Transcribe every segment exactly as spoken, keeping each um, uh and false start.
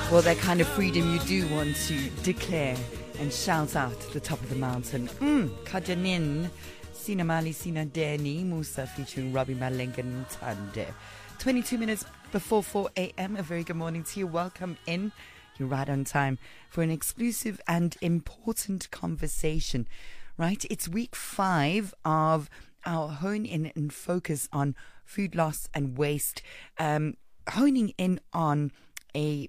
Well, that kind of freedom you do want to declare and shout out at the top of the mountain. Mm, Kajanin, Sina Mali, Sina Deni, Musa featuring Robbie Malengan Tande. twenty-two minutes before four a.m. A very good morning to you. Welcome in. You're right on time for an exclusive and important conversation. Right? It's week five of our hone in and focus on food loss and waste. Um, honing in on a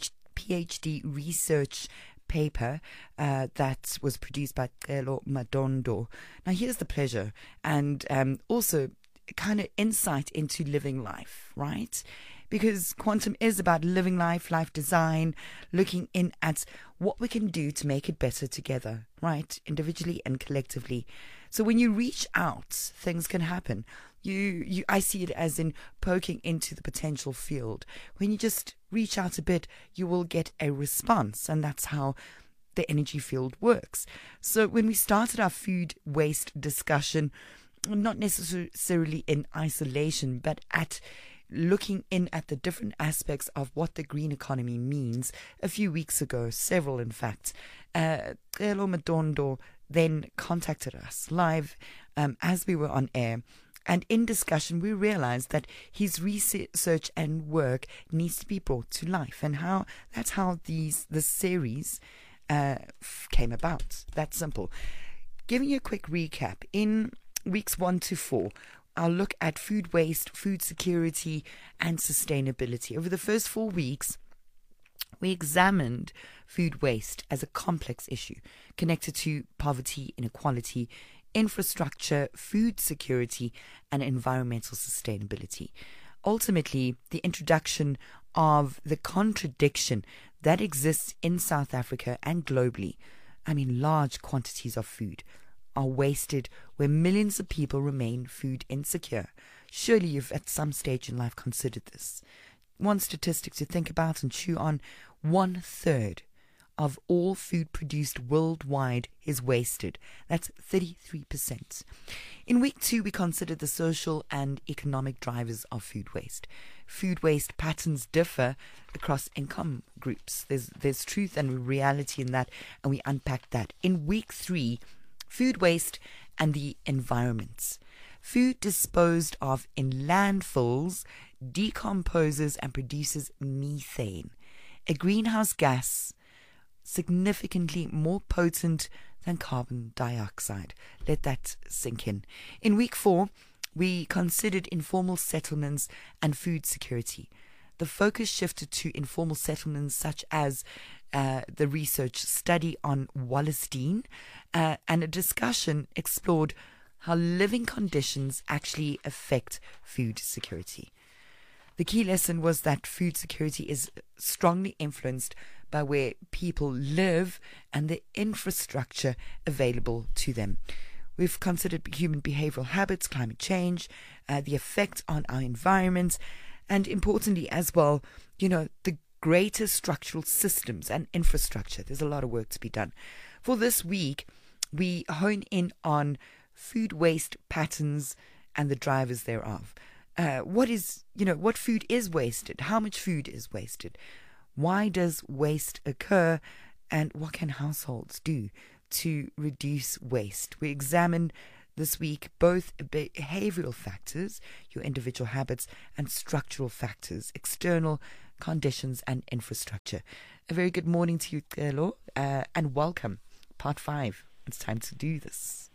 PhD research paper uh, that was produced by Celo Madondo. Now, here's the pleasure and um, also kind of insight into living life, right? Because Quantum is about living life, life design, looking in at what we can do to make it better together, right? Individually and collectively. So when you reach out, things can happen. You, you, I see it as in poking into the potential field. When you just reach out a bit, you will get a response, and that's how the energy field works. So when we started our food waste discussion, not necessarily in isolation, but at looking in at the different aspects of what the green economy means, a few weeks ago, several in fact, uh, Celo Madondo then contacted us live um, as we were on air. And in discussion, we realized that his research and work needs to be brought to life, and how that's how these the series uh, came about. That's simple. Giving you a quick recap, in weeks one to four, I'll look at food waste, food security, and sustainability. Over the first four weeks, we examined food waste as a complex issue connected to poverty, inequality, infrastructure, food security, and environmental sustainability. Ultimately, the introduction of the contradiction that exists in South Africa and globally. I mean, large quantities of food are wasted where millions of people remain food insecure. Surely you've at some stage in life considered this. One statistic to think about and chew on: one third of all food produced worldwide is wasted. That's thirty-three percent. In week two, we considered the social and economic drivers of food waste. Food waste patterns differ across income groups. There's, there's truth and reality in that, and we unpacked that. In week three, food waste and the environment. Food disposed of in landfills decomposes and produces methane, a greenhouse gas significantly more potent than carbon dioxide. Let that sink in. In week four, we considered informal settlements and food security. The focus shifted to informal settlements such as uh, the research study on Wallerstein, uh, and a discussion explored how living conditions actually affect food security. The key lesson was that food security is strongly influenced by where people live and the infrastructure available to them. We've considered human behavioral habits, climate change, uh, the effect on our environment, and importantly as well, you know, the greater structural systems and infrastructure. There's a lot of work to be done. For this week, we hone in on food waste patterns and the drivers thereof. Uh, what is, you know, what food is wasted? How much food is wasted? Why does waste occur? And what can households do to reduce waste? We examine this week both behavioral factors, your individual habits, and structural factors, external conditions and infrastructure. A very good morning to you, Celo, uh, and welcome. Part five. It's time to do this.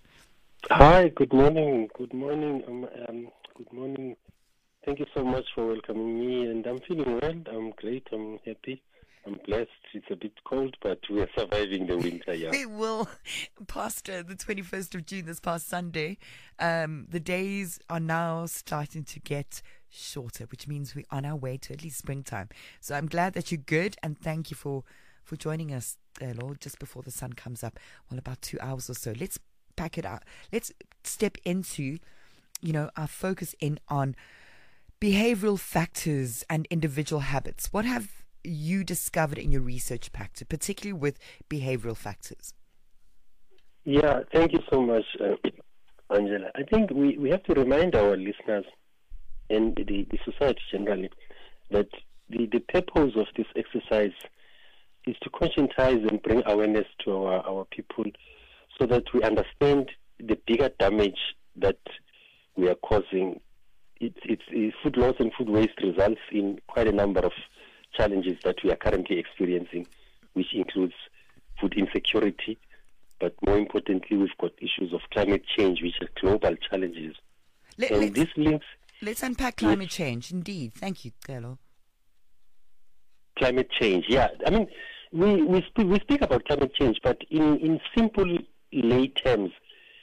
Hi, good morning. Good morning. Um, um, good morning. Thank you so much for welcoming me, and I'm feeling well. I'm great. I'm happy. I'm blessed. It's a bit cold, but we are surviving the winter, yeah. We will. Past uh, the twenty-first of June, this past Sunday, um, the days are now starting to get shorter, which means we're on our way to at least springtime. So I'm glad that you're good, and thank you for, for joining us, uh, Lord, just before the sun comes up. Well, about two hours or so. Let's pack it out. Let's step into, you know, our focus in on behavioral factors and individual habits. What have you discovered in your research, Pactor, particularly with behavioral factors? Yeah, thank you so much, uh, Angela. I think we, we have to remind our listeners and the, the society generally that the, the purpose of this exercise is to conscientize and bring awareness to our, our people so that we understand the bigger damage that we are causing. It's, it's, it's food loss and food waste results in quite a number of challenges that we are currently experiencing, which includes food insecurity, but more importantly, we've got issues of climate change, which are global challenges. Let, and this links... Let's unpack climate yes. change, indeed. Thank you, Celo. Climate change, yeah. I mean, we, we, speak, we speak about climate change, but in, in simple lay terms,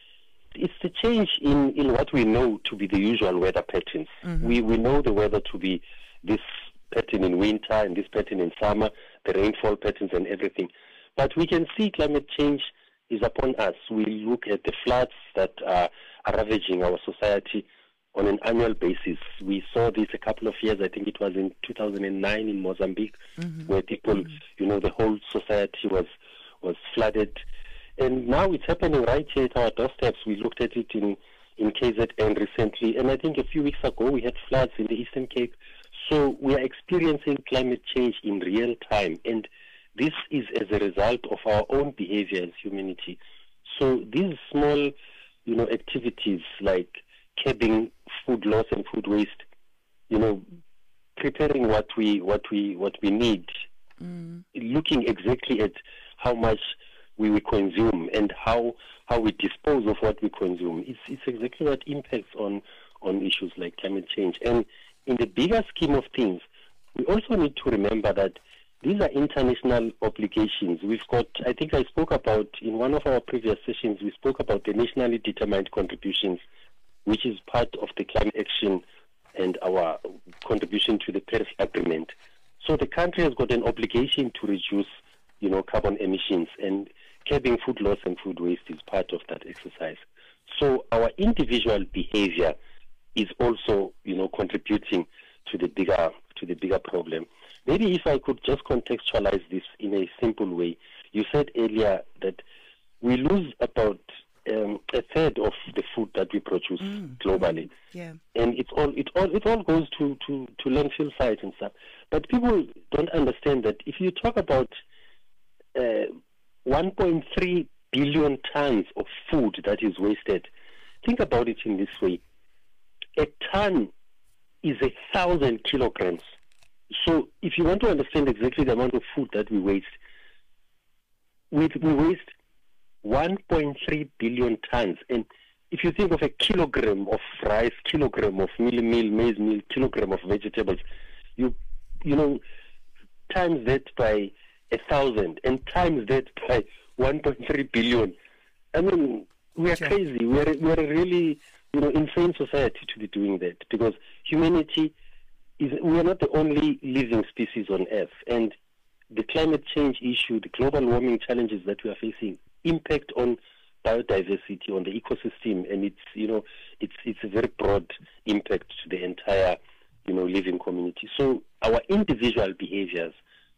it's the change in, in what we know to be the usual weather patterns. Mm-hmm. We, we know the weather to be this pattern in winter and this pattern in summer, the rainfall patterns and everything. But we can see climate change is upon us. We look at the floods that are, are ravaging our society on an annual basis. We saw this a couple of years, I think it was in two thousand nine in Mozambique, mm-hmm. where people, mm-hmm. you know, the whole society was was flooded. And now it's happening right here at our doorsteps. We looked at it in, in K Z N recently, and I think a few weeks ago we had floods in the Eastern Cape. So we are experiencing climate change in real time, and this is as a result of our own behavior as humanity. So these small, you know, activities like curbing food loss and food waste, you know, preparing what we what we what we need, mm. looking exactly at how much we, we consume and how how we dispose of what we consume. It's it's exactly what impacts on on issues like climate change. And in the bigger scheme of things, we also need to remember that these are international obligations. We've got, I think I spoke about, in one of our previous sessions, we spoke about the nationally determined contributions, which is part of the climate action and our contribution to the Paris Agreement. So the country has got an obligation to reduce, you know, carbon emissions, and curbing food loss and food waste is part of that exercise. So our individual behavior is also, you know, contributing to the bigger to the bigger problem. Maybe if I could just contextualize this in a simple way. You said earlier that we lose about um, a third of the food that we produce mm. globally, yeah, and it's all it all it all goes to, to, to landfill sites and stuff. But people don't understand that if you talk about uh, one point three billion tons of food that is wasted, think about it in this way: a ton is a thousand kilograms. So if you want to understand exactly the amount of food that we waste, we, we waste one point three billion tons. And if you think of a kilogram of rice, kilogram of meal meal, maize meal, kilogram of vegetables, you you know, times that by a thousand and times that by one point three billion. I mean, we are sure. crazy. We are, we are a really, you know, insane society to be doing that, because humanity is, we are not the only living species on Earth, and the climate change issue, the global warming challenges that we are facing, impact on biodiversity, on the ecosystem, and it's, you know, it's it's a very broad impact to the entire, you know, living community. So our individual behaviors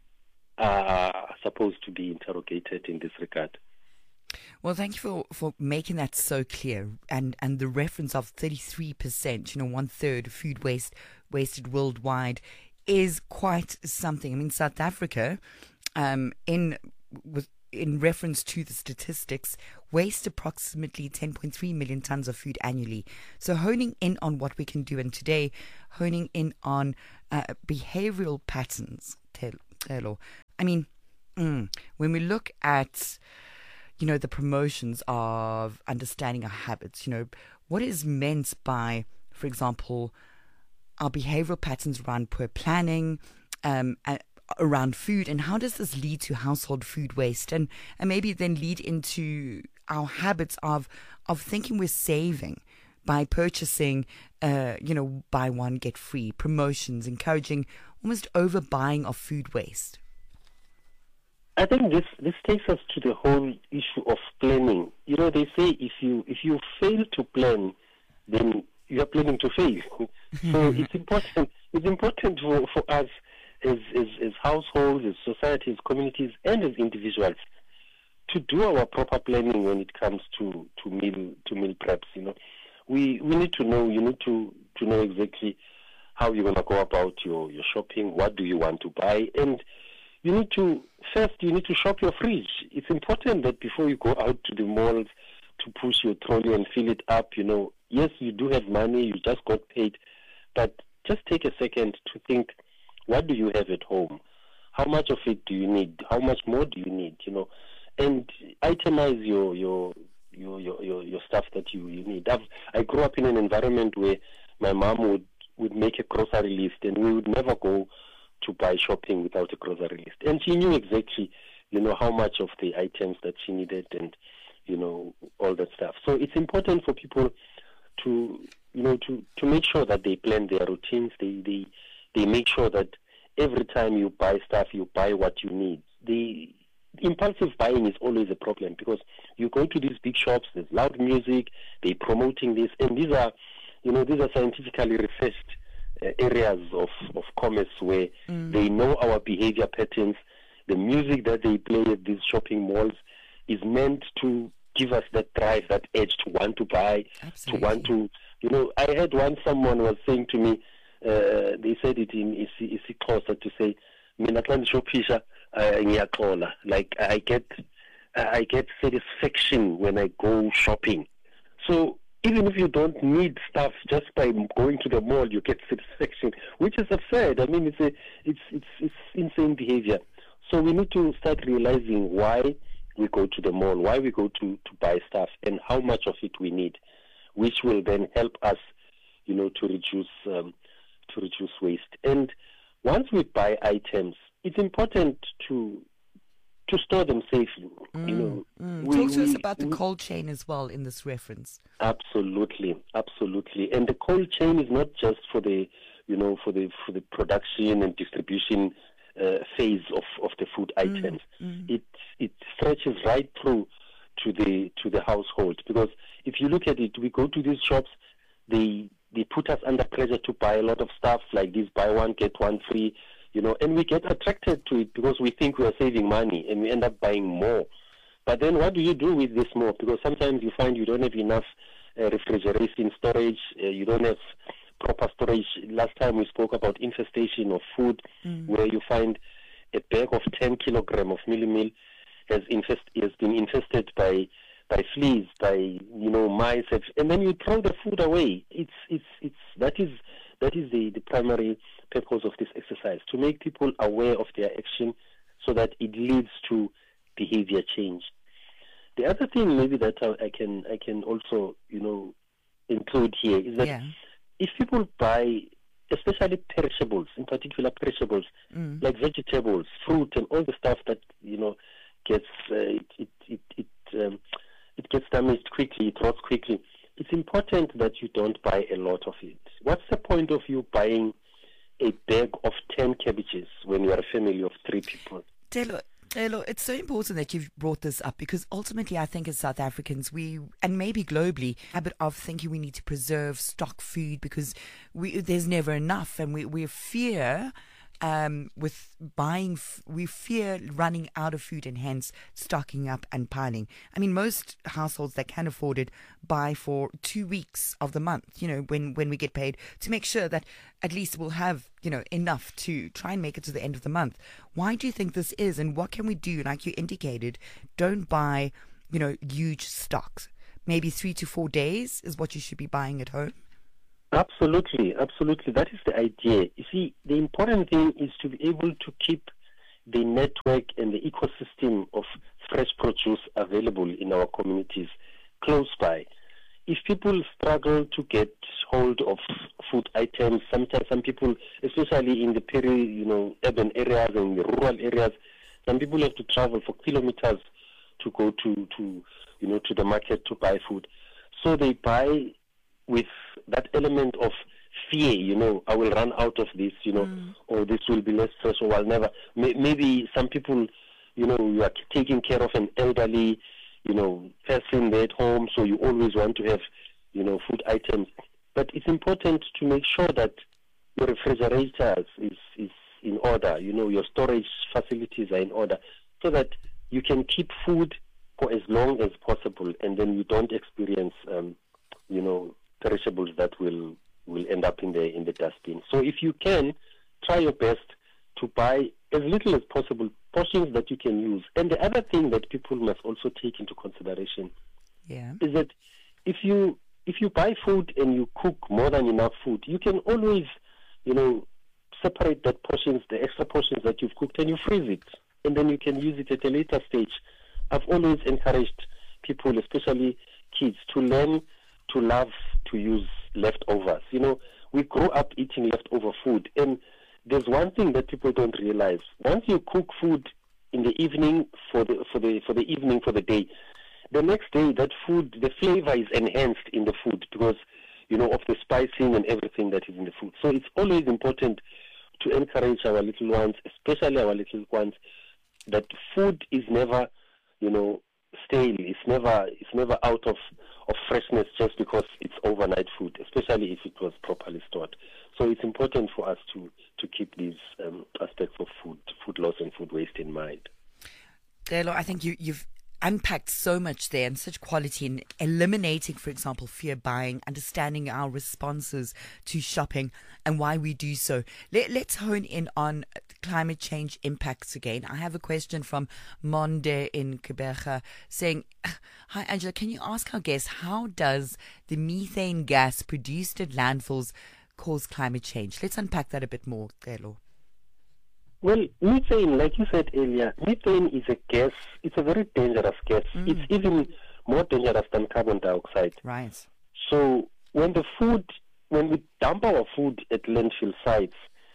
are supposed to be interrogated in this regard. Well, thank you for, for making that so clear, and, and the reference of thirty-three percent, you know, one third food waste wasted worldwide is quite something. I mean, South Africa, um, in with in reference to the statistics, waste approximately ten point three million tons of food annually. So honing in on what we can do, and today honing in on uh, behavioral patterns, Telo. I mean, mm, when we look at, you know, the promotions of understanding our habits, you know, what is meant by, for example, our behavioral patterns around poor planning, um, around food, and how does this lead to household food waste, and, and maybe then lead into our habits of of thinking we're saving by purchasing, uh, you know, buy one, get free, promotions, encouraging almost overbuying of food waste? I think this, this takes us to the whole issue of planning. You know, they say if you if you fail to plan, then you are planning to fail. So it's important it's important for, for us as, as as households, as societies, communities, and as individuals to do our proper planning when it comes to, to meal to meal preps. You know, we we need to know. You need to, to know exactly how you're gonna go about your, your shopping. What do you want to buy, and you need to first you need to shop your fridge. It's important that before you go out to the malls to push your trolley and fill it up, you know, yes, you do have money, you just got paid, but just take a second to think, what do you have at home? How much of it do you need? How much more do you need? You know, and itemize your your your your, your, your stuff that you, you need. I've, I grew up in an environment where my mom would, would make a grocery list, and we would never go to buy shopping without a grocery list. And she knew exactly, you know, how much of the items that she needed and, you know, all that stuff. So it's important for people to, you know, to, to make sure that they plan their routines. They, they, they make sure that every time you buy stuff, you buy what you need. The impulsive buying is always a problem because you go to these big shops, there's loud music, they're promoting this, and these are, you know, these are scientifically researched uh, areas of, of commerce where mm. they know our behavior patterns. The music that they play at these shopping malls is meant to give us that drive, that edge to want to buy, Absolutely. to want to, you know, I heard once someone was saying to me, uh, they said it in isiXhosa to say, mina xa ndishopisha ngiyaxola, like I get, I get satisfaction when I go shopping. So even if you don't need stuff, just by going to the mall, you get satisfaction, which is absurd. I mean, it's a, it's, it's, it's insane behavior. So we need to start realizing why we go to the mall, why we go to, to buy stuff, and how much of it we need, which will then help us, you know, to reduce um, to reduce waste. And once we buy items, it's important to to store them safely. Mm, you know, mm. we, Talk to we, us about the we, cold chain as well in this reference. Absolutely, absolutely. And the cold chain is not just for the, you know, for the for the production and distribution uh, phase of, of the food items. Mm, mm. It it stretches right through to the to the household, because if you look at it, we go to these shops, they they put us under pressure to buy a lot of stuff like this, buy one get one free. You know, and we get attracted to it because we think we are saving money and we end up buying more. But then what do you do with this more? Because sometimes you find you don't have enough uh, refrigeration storage, uh, you don't have proper storage. Last time we spoke about infestation of food, mm. where you find a bag of ten kilogram of millimil has, infest, has been infested by by fleas, by, you know, mice, and then you throw the food away. It's it's it's that is that is the, the primary purpose of this exercise, to make people aware of their action so that it leads to behavior change. The other thing maybe that I, I can I can also, you know, include here is that yeah. if people buy, especially perishables, in particular perishables, mm. like vegetables, fruit, and all the stuff that, you know, gets uh, it it it it, um, it gets damaged quickly, it rots quickly. It's important that you don't buy a lot of it. What's the point of you buying a bag of ten cabbages when you are a family of three people? Telo, Telo, it's so important that you've brought this up, because ultimately I think as South Africans, we, and maybe globally, habit of thinking we need to preserve stock food because we there's never enough, and we, we fear um, with buying, f- we fear running out of food and hence stocking up and piling. I mean, most households that can afford it buy for two weeks of the month, you know, when, when we get paid, to make sure that at least we'll have, you know, enough to try and make it to the end of the month. Why do you think this is, and what can we do? Like you indicated, don't buy, you know, huge stocks. Maybe three to four days is what you should be buying at home. Absolutely, absolutely. That is the idea. You see, the important thing is to be able to keep the network and the ecosystem of fresh produce available in our communities close by. If people struggle to get hold of food items, sometimes some people, especially in the peri, you know, urban areas and the rural areas, some people have to travel for kilometers to go to, to, you know, to the market to buy food. So they buy with that element of fear, you know, I will run out of this, you know, mm. or this will be less fresh, or I'll never. May, maybe some people, you know, you are taking care of an elderly, you know, person there at home, so you always want to have, you know, food items. But it's important to make sure that your refrigerators is, is in order, you know, your storage facilities are in order, so that you can keep food for as long as possible, and then you don't experience, um, you know, perishables that will, will end up in the in the dustbin. So if you can, try your best to buy as little as possible, portions that you can use. And the other thing that people must also take into consideration yeah. is that if you if you buy food and you cook more than enough food, you can always, you know, separate that portions, the extra portions that you've cooked, and you freeze it, and then you can use it at a later stage. I've always encouraged people, especially kids, to learn to love to use leftovers. You know, we grow up eating leftover food, and there's one thing that people don't realize. Once you cook food in the evening for the for the for the evening for the day, the next day that food, the flavor is enhanced in the food because, you know, of the spicing and everything that is in the food. So it's always important to encourage our little ones, especially our little ones, that food is never, you know, stale. It's never it's never out of, of freshness just because it's overnight food, especially if it was properly stored. So it's important for us to, to keep these um, aspects of food, food loss and food waste in mind. Celo, I think you, you've unpacked so much there and such quality in eliminating, for example, fear buying, understanding our responses to shopping and why we do so. Let, let's hone in on climate change impacts again. I have a question from Monde in Quebec saying, hi, Angela, can you ask our guests, how does the methane gas produced at landfills cause climate change? Let's unpack that a bit more, Celo. Well, methane, like you said earlier, methane is a gas. It's a very dangerous gas. Mm. It's even more dangerous than carbon dioxide. Right. So when the food, when we dump our food at landfill sites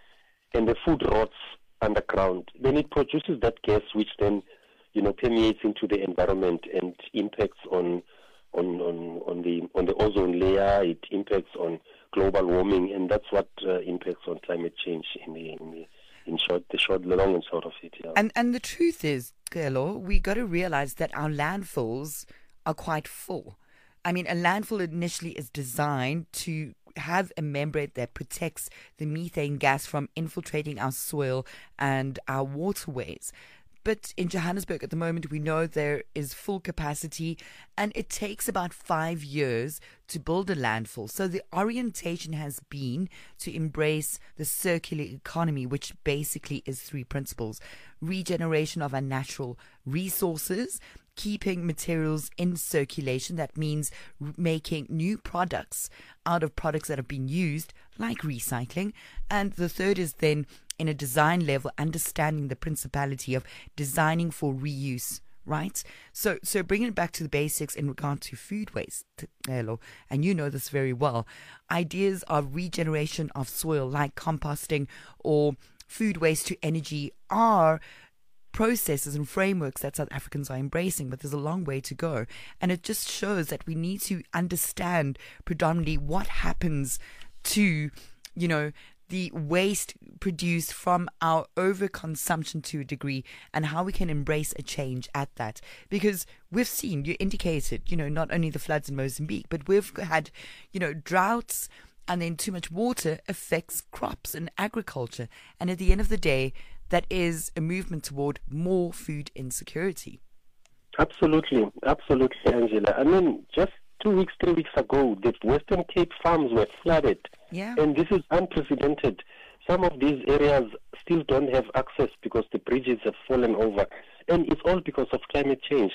and the food rots underground, then it produces that gas which then, you know, permeates into the environment and impacts on on, on, on the on the ozone layer. It impacts on global warming, and that's what uh, impacts on climate change in the, in the In short, the short, the long and short of it, yeah. And and the truth is, Celo, we got to realize that our landfills are quite full. I mean, a landfill initially is designed to have a membrane that protects the methane gas from infiltrating our soil and our waterways. But in Johannesburg at the moment, we know there is full capacity, and it takes about five years to build a landfill. So the orientation has been to embrace the circular economy, which basically is three principles: regeneration of our natural resources, keeping materials in circulation. That means making new products out of products that have been used, like recycling. And the third is then, in a design level, understanding the principality of designing for reuse, right? So so bringing it back to the basics in regard to food waste, Celo, and you know this very well, ideas of regeneration of soil like composting or food waste to energy are processes and frameworks that South Africans are embracing, but there's a long way to go. And it just shows that we need to understand predominantly what happens to, you know, the waste produced from our overconsumption to a degree, and how we can embrace a change at that. Because we've seen, you indicated, you know, not only the floods in Mozambique, but we've had, you know, droughts, and then too much water affects crops and agriculture. And at the end of the day, that is a movement toward more food insecurity. Absolutely, absolutely, Angela. I mean, just two weeks, three weeks ago, the Western Cape farms were flooded. Yeah. And this is unprecedented. Some of these areas still don't have access because the bridges have fallen over. And it's all because of climate change.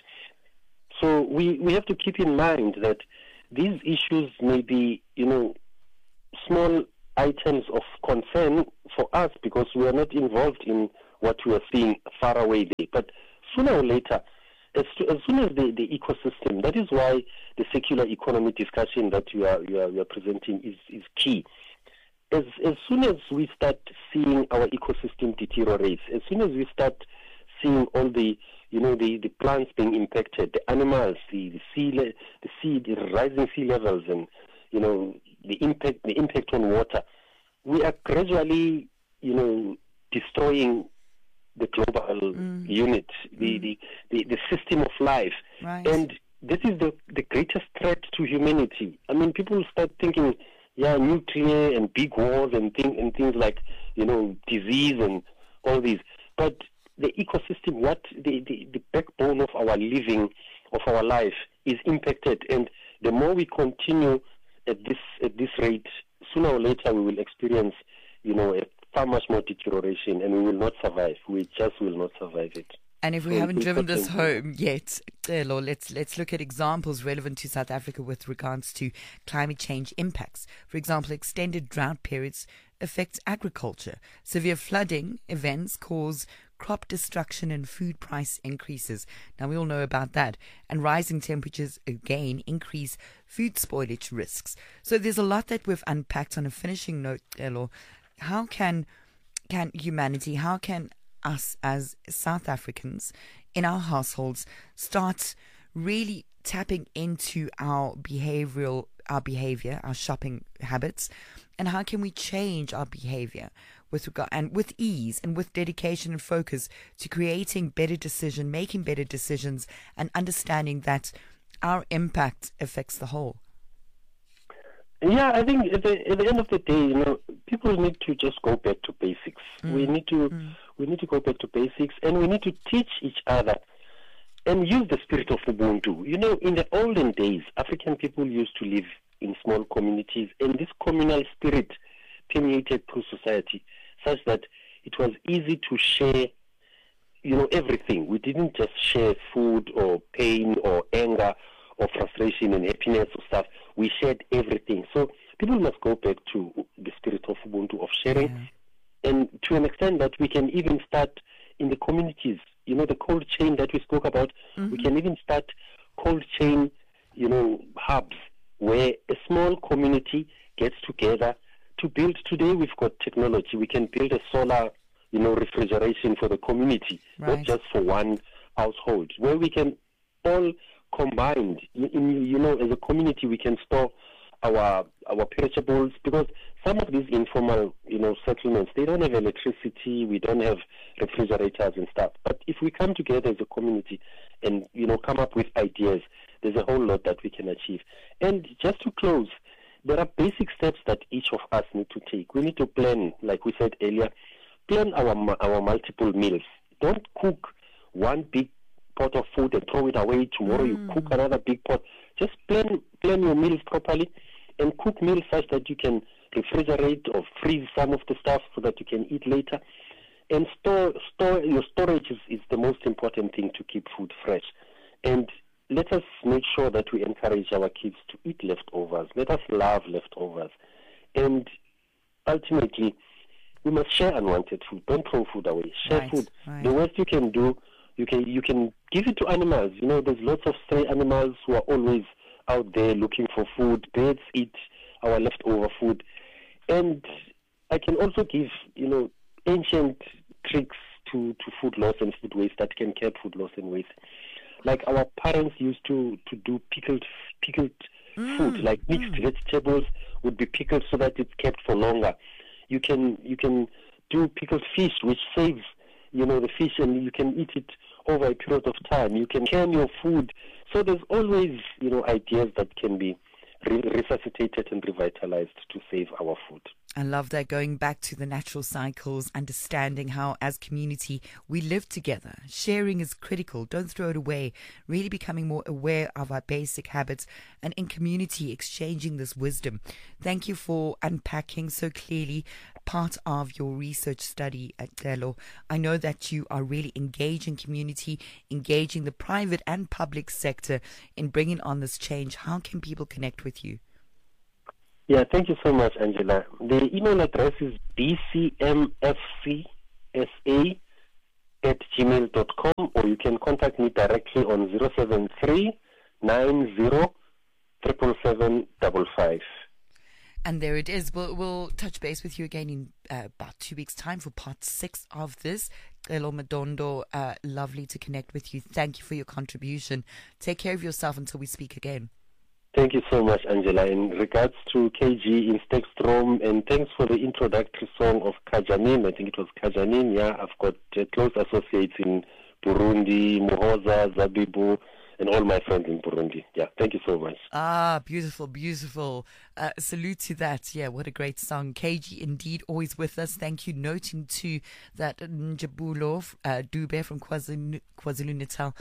So we, we have to keep in mind that these issues may be, you know, small items of concern for us because we are not involved in what we are seeing far away there. But sooner or later, as, to, as soon as the, the ecosystem, that is why the circular economy discussion that you are you are, you are presenting is, is key. As as soon as we start seeing our ecosystem deteriorate, as soon as we start seeing all the you know the, the plants being impacted, the animals, the the sea le- the sea the rising sea levels, and you know the impact the impact on water, we are gradually you know destroying the global mm. unit, the, mm. the, the, the system of life. Right. And this is the, the greatest threat to humanity. I mean, people start thinking, yeah, nuclear and big wars and, thing, and things like, you know, disease and all these. But the ecosystem, what the, the, the backbone of our living, of our life, is impacted. And the more we continue at this at this rate, sooner or later we will experience, you know, a far much more deterioration, and we will not survive. We just will not survive it. And if we So haven't it's driven this important. home yet, Celo, let's let's look at examples relevant to South Africa with regards to climate change impacts. For example, extended drought periods affect agriculture. Severe flooding events cause crop destruction and food price increases. Now, we all know about that. And rising temperatures, again, increase food spoilage risks. So there's a lot that we've unpacked. On a finishing note, Celo, how can can humanity, how can us as South Africans in our households start really tapping into our behavioral our behavior, our shopping habits, and how can we change our behavior with regard and with ease and with dedication and focus to creating better decision, making better decisions, and understanding that our impact affects the whole? Yeah, I think at the, at the end of the day, you know, people need to just go back to basics. Mm. We need to Mm. we need to go back to basics, and we need to teach each other and use the spirit of Ubuntu. You know, in the olden days, African people used to live in small communities, and this communal spirit permeated through society, such that it was easy to share, you know, everything. We didn't just share food or pain or anger or frustration and happiness or stuff. We shared everything. So people must go back to the spirit of Ubuntu, of sharing, Yeah. and to an extent that we can even start in the communities. You know, the cold chain that we spoke about, Mm-hmm. we can even start cold chain, you know, hubs where a small community gets together to build. Today we've got technology. We can build a solar, you know, refrigeration for the community, Right. not just for one household, where we can all combined, in, in, you know, as a community, we can store our our perishables, because some of these informal, you know, settlements, they don't have electricity, we don't have refrigerators and stuff. But if we come together as a community and, you know, come up with ideas, there's a whole lot that we can achieve. And just to close, there are basic steps that each of us need to take. We need to plan, like we said earlier, plan our our multiple meals. Don't cook one big pot of food and throw it away. Tomorrow Mm. you cook another big pot. Just plan plan your meals properly, and cook meals such that you can refrigerate or freeze some of the stuff so that you can eat later. And store store your storage is, is the most important thing to keep food fresh. And let us make sure that we encourage our kids to eat leftovers. Let us love leftovers. And ultimately, we must share unwanted food. Don't throw food away. Share Right, food. right. The worst you can do, you can you can give it to animals. You know, there's lots of stray animals who are always out there looking for food. Birds eat our leftover food. And I can also give, you know, ancient tricks to, to food loss and food waste that can curb food loss and waste. Like our parents used to, to do pickled pickled Mm, food, like mixed mm. vegetables would be pickled so that it's kept for longer. You can you can do pickled fish, which saves, you know, the fish, and you can eat it over a period of time. You can can your food. So there's always, you know, ideas that can be re- resuscitated and revitalized to save our food. I love that, going back to the natural cycles, understanding how as community we live together. Sharing is critical. Don't throw it away. Really becoming more aware of our basic habits, and in community exchanging this wisdom. Thank you for unpacking so clearly part of your research study at Celo. I know that you are really engaging community, engaging the private and public sector in bringing on this change. How can people connect with you? Yeah, thank you so much, Angela. The email address is b c m f c s a at gmail dot com, or you can contact me directly on zero seven three nine zero seven seven five five. And there it is. We'll, we'll touch base with you again in uh, about two weeks' time for part six of this. Celo Madondo, uh, lovely to connect with you. Thank you for your contribution. Take care of yourself until we speak again. Thank you so much, Angela. In regards to K G in Stegstrom, and thanks for the introductory song of Kajanin. I think it was Kajanin, yeah. I've got uh, close associates in Burundi, Muhoza, Zabibu, and all my friends in Burundi. Yeah, thank you so much. Ah, beautiful, beautiful. Uh, salute to that. Yeah, what a great song. K G indeed always with us. Thank you. Noting too that Njabulo uh, Dube from KwaZulu- KwaZulu-Natal,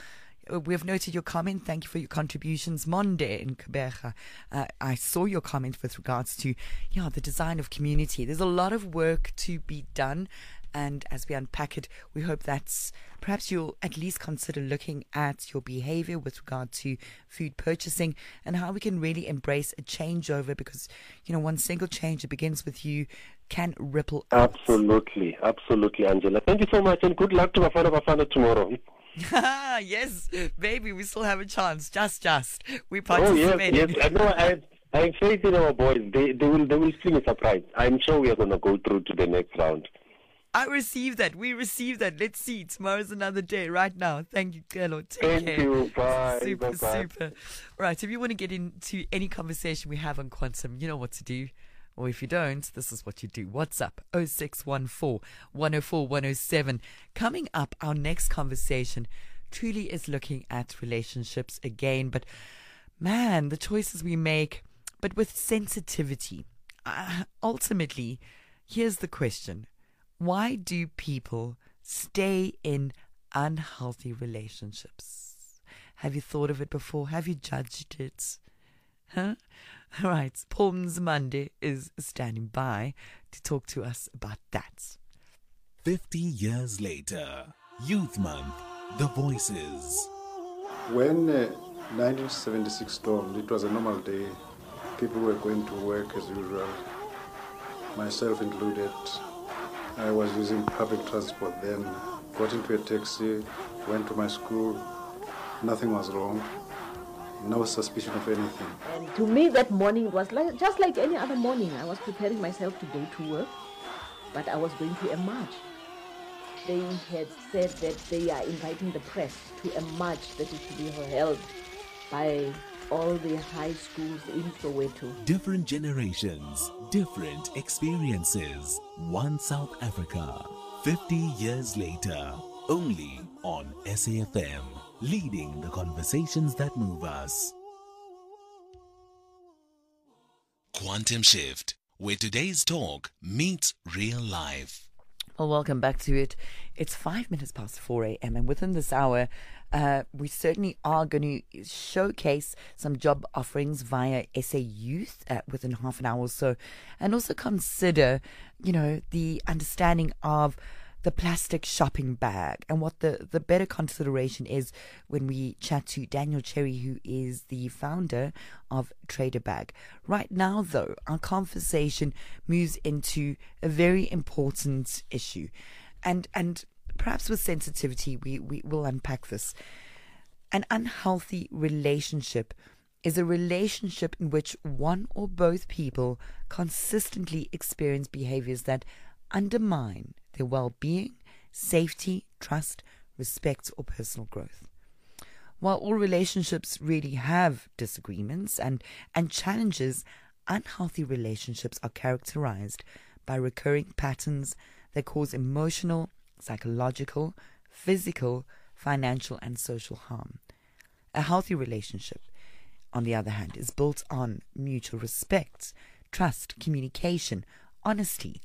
we have noted your comment. Thank you for your contributions. Monde in Kabeja. Uh, I saw your comment with regards to, yeah, the design of community. There's a lot of work to be done. And as we unpack it, we hope that's perhaps you'll at least consider looking at your behavior with regard to food purchasing and how we can really embrace a changeover, because, you know, one single change that begins with you can ripple out. Absolutely, absolutely, Angela. Thank you so much, and good luck to Bafana Bafana tomorrow. Yes, baby, we still have a chance. Just, just. We Oh, yes, participated. yes. I know, I, I have faith in our boys. They, they will, they will fling a surprise. I'm sure we are going to go through to the next round. I received that. We received that. Let's see. Tomorrow's another day. Right now. Thank you, Kelo. Take Thank care. you. Bye. Super, Bye-bye. super. Right. If you want to get into any conversation we have on quantum, you know what to do. Or if you don't, this is what you do. WhatsApp oh six one four, one oh four, one oh seven. Coming up, our next conversation truly is looking at relationships again. But man, the choices we make, but with sensitivity. Uh, ultimately, here's the question. Why do people stay in unhealthy relationships? Have you thought of it before? Have you judged it? Huh? All right. Paul Nzimande is standing by to talk to us about that. fifty years later, Youth Month, The Voices. When uh, nineteen seventy-six stormed, it was a normal day. People were going to work as usual, myself included. I was using public transport then, got into a taxi, went to my school. Nothing was wrong. No suspicion of anything. And to me that morning it was like, just like any other morning. I was preparing myself to go to work, but I was going to a march. They had said that they are inviting the press to a march that is to be held by all the high schools in Soweto. Different generations, different experiences. One South Africa. fifty years later, only on S A F M, leading the conversations that move us. Quantum Shift, where today's talk meets real life. Well, welcome back to it. It's five minutes past four a.m. and within this hour, uh, we certainly are going to showcase some job offerings via S A Youth uh, within half an hour or so, and also consider, you know, the understanding of the plastic shopping bag and what the, the better consideration is when we chat to Daniel Cherry, who is the founder of Trader Bag. Right now, though, our conversation moves into a very important issue. And and perhaps with sensitivity, we, we will unpack this. An unhealthy relationship is a relationship in which one or both people consistently experience behaviors that undermine their well-being, safety, trust, respect, or personal growth. While all relationships really have disagreements and, and challenges, unhealthy relationships are characterized by recurring patterns that cause emotional, psychological, physical, financial, and social harm. A healthy relationship, on the other hand, is built on mutual respect, trust, communication, honesty,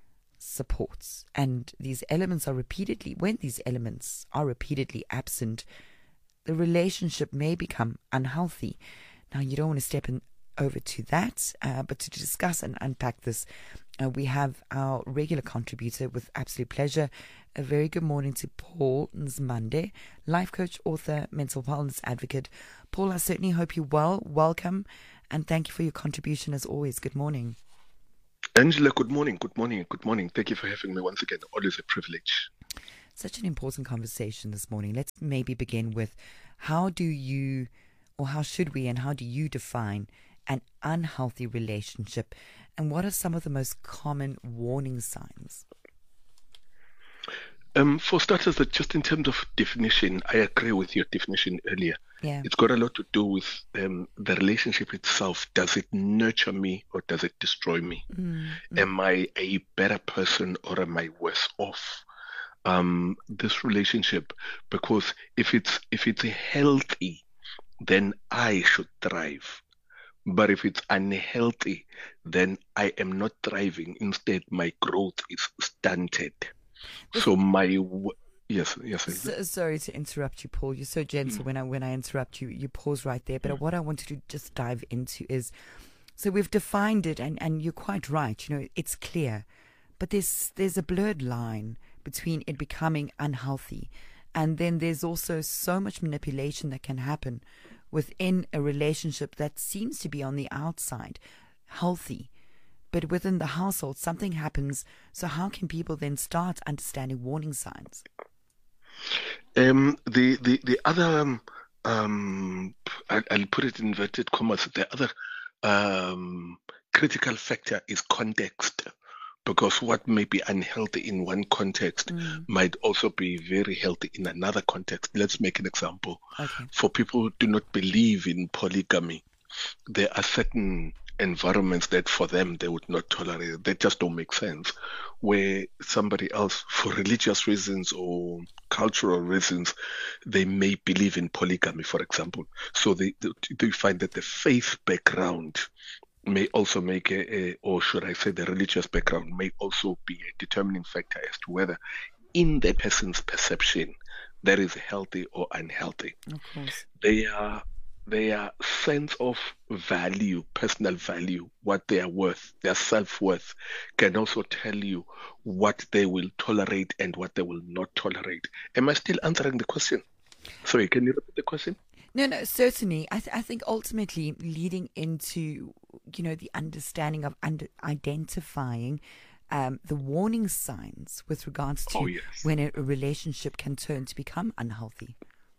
supports, and these elements are repeatedly, when these elements are repeatedly absent, the relationship may become unhealthy. Now, you don't want to step in over to that, uh, but to discuss and unpack this, uh, we have our regular contributor with absolute pleasure. A very good morning to Paul Nzimande, life coach, author, mental wellness advocate. Paul, I certainly hope you're well. Welcome, and thank you for your contribution as always. Good morning. Angela, good morning, good morning, good morning. Thank you for having me once again. Always a privilege. Such an important conversation this morning. Let's maybe begin with how do you, or how should we, and how do you define an unhealthy relationship? And what are some of the most common warning signs? Um, for starters, that just in terms of definition, I agree with your definition earlier. Yeah. It's got a lot to do with um, the relationship itself. Does it nurture me or does it destroy me? Mm, mm. Am I a better person or am I worse off? Um, this relationship, because if it's if it's healthy, then I should thrive. But if it's unhealthy, then I am not thriving. Instead, my growth is stunted. So my Yes, yes. So, sorry to interrupt you, Paul. You're so gentle Mm. when I when I interrupt you. You pause right there. But mm. what I wanted to just dive into is, so we've defined it, and, and you're quite right. You know, it's clear, but there's there's a blurred line between it becoming unhealthy, and then there's also so much manipulation that can happen within a relationship that seems to be on the outside healthy, but within the household something happens. So how can people then start understanding warning signs? Um, the, the, the other, um, um, I, I'll put it in inverted commas, the other um, critical factor is context, because what may be unhealthy in one context mm. might also be very healthy in another context. Let's make an example. Okay. For people who do not believe in polygamy, there are certain environments that for them they would not tolerate. They just don't make sense. Where somebody else, for religious reasons or cultural reasons, they may believe in polygamy, for example. So they, they, they find that the faith background may also make a, a, or should I say the religious background may also be a determining factor as to whether in that person's perception that is healthy or unhealthy. Of course. They are Their sense of value, personal value, what they are worth, their self-worth, can also tell you what they will tolerate and what they will not tolerate. Am I still answering the question? Sorry, can you repeat the question? No, no, certainly. I, th- I think ultimately leading into, you know, the understanding of under- identifying um, the warning signs with regards to oh, yes. when a, a relationship can turn to become unhealthy.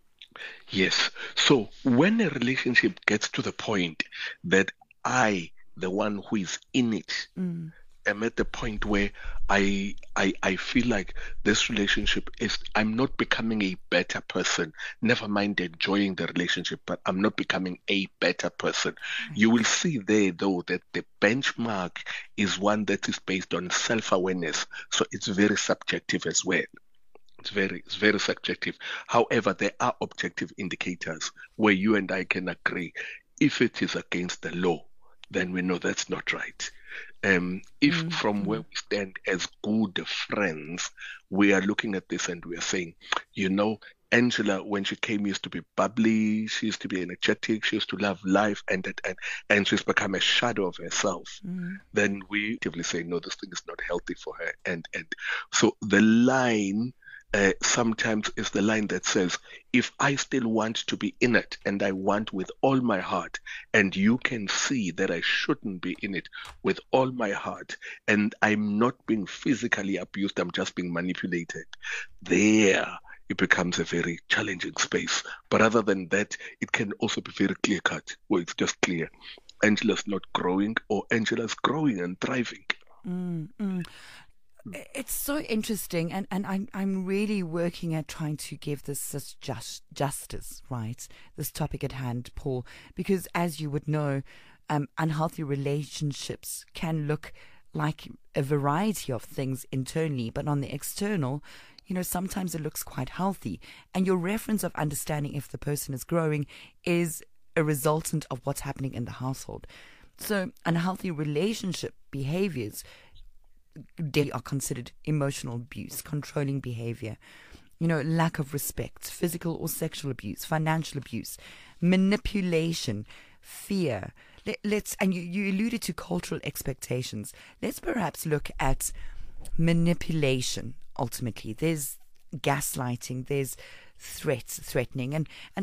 Yes. So when a relationship gets to the point that I, the one who is in it, mm. am at the point where I, I I feel like this relationship is, I'm not becoming a better person. Never mind enjoying the relationship, but I'm not becoming a better person. Mm. You will see there, though, that the benchmark is one that is based on self-awareness. So it's very subjective as well. It's very, it's very subjective. However, there are objective indicators where you and I can agree. If it is against the law, then we know that's not right. Um, if mm-hmm. from where we stand as good friends, we are looking at this and we are saying, you know, Angela, when she came, used to be bubbly, she used to be energetic, she used to love life, and and, and she's become a shadow of herself, mm-hmm. then we actively say, no, this thing is not healthy for her. And, and so the line Uh, sometimes is the line that says, if I still want to be in it and I want with all my heart, and you can see that I shouldn't be in it with all my heart, and I'm not being physically abused, I'm just being manipulated, there it becomes a very challenging space. But other than that, it can also be very clear cut, where it's just clear. Angela's not growing, or Angela's growing and thriving. Mm-hmm. It's so interesting, and, and I'm I'm really working at trying to give this, this just, justice, right? This topic at hand, Paul, because as you would know, um, unhealthy relationships can look like a variety of things internally, but on the external, you know, sometimes it looks quite healthy. And your reference of understanding if the person is growing is a resultant of what's happening in the household. So unhealthy relationship behaviors they are considered emotional abuse, controlling behavior, you know, lack of respect, physical or sexual abuse, financial abuse, manipulation, fear. Let, let's and you, you alluded to cultural expectations. Let's perhaps look at manipulation. Ultimately, there's gaslighting, there's threats, threatening, and and